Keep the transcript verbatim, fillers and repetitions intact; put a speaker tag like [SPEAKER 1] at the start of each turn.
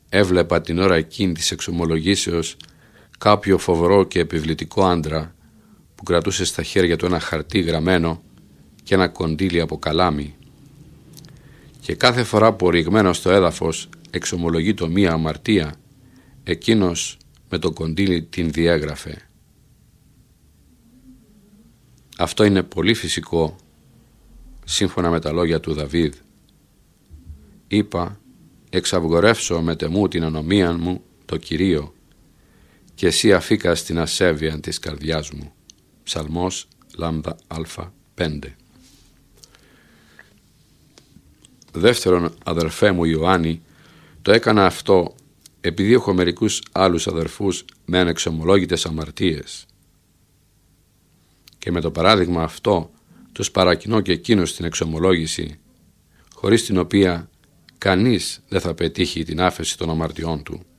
[SPEAKER 1] έβλεπα την ώρα εκείνη της εξομολογήσεως κάποιο φοβερό και επιβλητικό άντρα που κρατούσε στα χέρια του ένα χαρτί γραμμένο και ένα κοντήλι από καλάμι, και κάθε φορά που ρηγμένος στο έδαφος εξομολογεί το μία αμαρτία, εκείνος με το κοντήλι την διέγραφε. Αυτό είναι πολύ φυσικό, σύμφωνα με τα λόγια του Δαβίδ. Είπα, εξαυγορεύσω με τεμού την ανομία μου το Κυρίο, και εσύ αφήκα στην ασέβεια της καρδιάς μου. Ψαλμός λάμδα α πέντε. Δεύτερον, αδερφέ μου Ιωάννη, το έκανα αυτό επειδή έχω μερικούς άλλους αδερφούς με ανεξομολόγητες αμαρτίες, και με το παράδειγμα αυτό τους παρακινώ και εκείνους στην εξομολόγηση, χωρίς την οποία κανείς δεν θα πετύχει την άφεση των αμαρτιών του.